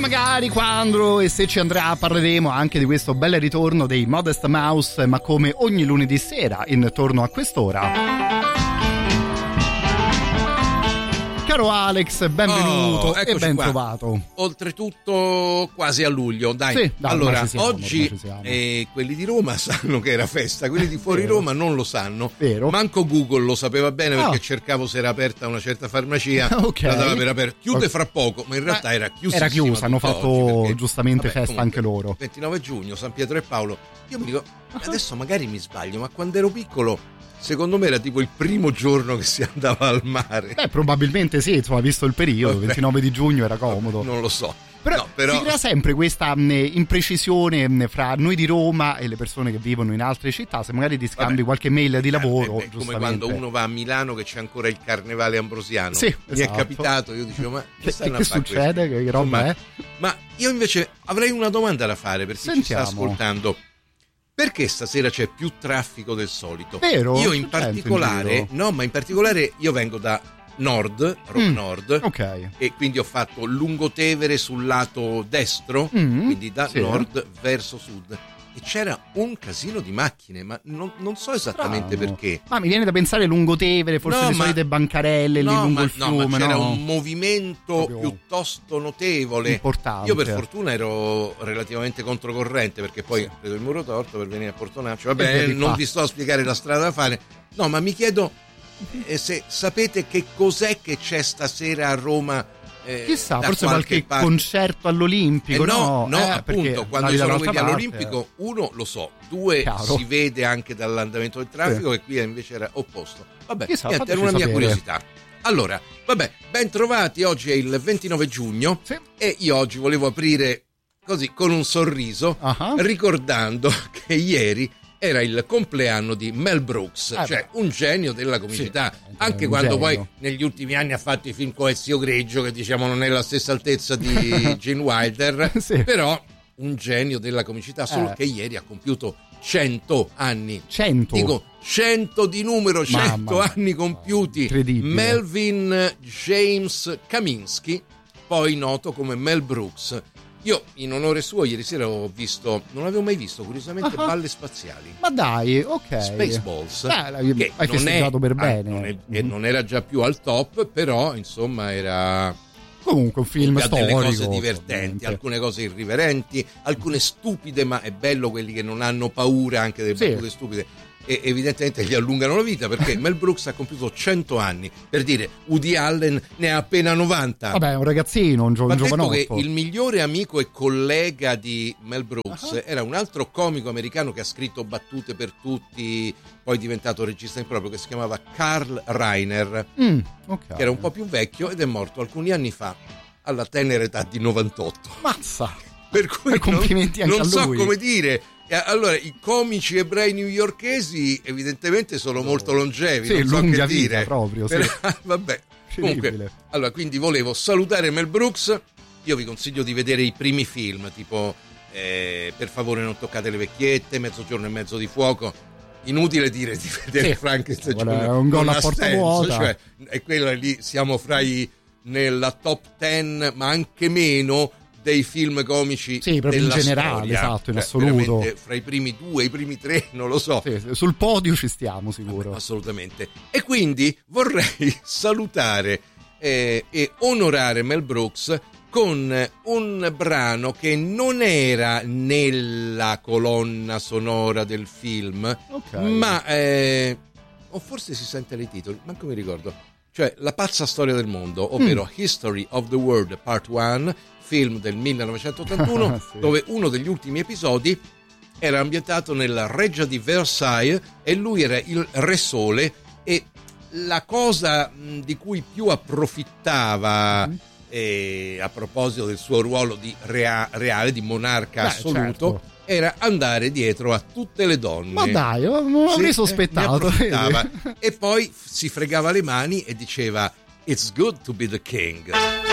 magari quando e se ci andrà parleremo anche di questo bel ritorno dei Modest Mouse, ma come ogni lunedì sera intorno a quest'ora. Caro Alex, benvenuto e ben trovato. Oltretutto quasi a luglio, dai. Sì, dai, allora, siamo, oggi quelli di Roma sanno che era festa, quelli di fuori Roma non lo sanno. Vero. Manco Google lo sapeva bene perché cercavo se era aperta una certa farmacia, la dava per aperta. Chiude fra poco, ma in realtà era chiusa. Era chiusa, hanno fatto giustamente festa comunque, anche loro. 29 giugno, San Pietro e Paolo. Io mi dico, adesso magari mi sbaglio, ma quando ero piccolo secondo me era tipo il primo giorno che si andava al mare. Probabilmente sì, insomma, visto il periodo, 29 di giugno era comodo. Non lo so. Però si crea sempre questa imprecisione fra noi di Roma e le persone che vivono in altre città, se magari ti scambi qualche mail di lavoro. Come quando uno va a Milano che c'è ancora il carnevale ambrosiano. Sì, mi è capitato, io dicevo, ma che succede? Che roba è? Ma io invece avrei una domanda da fare per chi ci sta ascoltando. Perché stasera c'è più traffico del solito? Vero? Io in particolare, io vengo da Nord, Roma Nord, e quindi ho fatto Lungotevere sul lato destro, quindi da nord verso sud. E c'era un casino di macchine, ma non so esattamente perché. Ma mi viene da pensare Lungotevere, forse le solite bancarelle lì lungo il fiume. Ma c'era un movimento piuttosto notevole. Importante. Io per fortuna ero relativamente controcorrente, perché poi ho preso il muro torto per venire a Portonaccio. Vabbè, non vi sto a spiegare la strada da fare. No, ma mi chiedo se sapete che cos'è che c'è stasera a Roma. Chissà, forse qualche concerto all'Olimpico. No, appunto, quando sono quelli all'Olimpico, uno lo so, due si vede anche dall'andamento del traffico, e qui invece era opposto. Vabbè, niente, era una mia curiosità. Allora, ben trovati, oggi è il 29 giugno e io oggi volevo aprire così con un sorriso, ricordando che ieri era il compleanno di Mel Brooks, cioè un genio della comicità, anche quando poi negli ultimi anni ha fatto i film con Ezio Greggio, che diciamo non è la stessa altezza di Gene Wilder, però un genio della comicità, solo che ieri ha compiuto 100 anni. 100? Dico 100 di numero, 100 anni compiuti. Melvin James Kaminsky, poi noto come Mel Brooks. Io in onore suo ieri sera ho visto, non avevo mai visto curiosamente, Balle spaziali. Ma dai, ok. Spaceballs. Che hai festeggiato per bene. Non era già più al top, però insomma era comunque un film storico. Delle cose divertenti, alcune cose irriverenti, alcune stupide, ma è bello quelli che non hanno paura anche delle battute stupide. E evidentemente gli allungano la vita, perché Mel Brooks ha compiuto 100 anni, per dire Woody Allen ne ha appena 90. Vabbè, è un ragazzino, un giovanotto. Che il migliore amico e collega di Mel Brooks era un altro comico americano che ha scritto battute per tutti, poi è diventato regista in proprio, che si chiamava Carl Reiner, che era un po' più vecchio ed è morto alcuni anni fa alla tenera età di 98. Mazza! Per cui complimenti anche a lui. Non so come dire. Allora, i comici ebrei newyorkesi evidentemente sono molto longevi, non so lunga che vita dire. Proprio, vabbè. Comunque, allora, quindi volevo salutare Mel Brooks. Io vi consiglio di vedere i primi film, tipo Per favore non toccate le vecchiette, Mezzogiorno e mezzo di fuoco. Inutile dire di vedere Frankenstein, un gol a porta vuota, cioè, è quella lì, siamo nella top 10, ma anche meno dei film comici proprio della in generale, storia. Esatto, in assoluto. Fra i primi 2, i primi 3, non lo so. Sul podio ci stiamo, sicuro. Assolutamente. E quindi vorrei salutare e onorare Mel Brooks con un brano che non era nella colonna sonora del film, ma o forse si sente nei titoli, manco mi ricordo. Cioè La pazza storia del mondo, ovvero History of the World Part 1, film del 1981, dove uno degli ultimi episodi era ambientato nella reggia di Versailles e lui era il Re Sole, e la cosa di cui più approfittava a proposito del suo ruolo di reale, di monarca assoluto, era andare dietro a tutte le donne. Ma dai, non avrei sospettato. E poi si fregava le mani e diceva "It's good to be the king".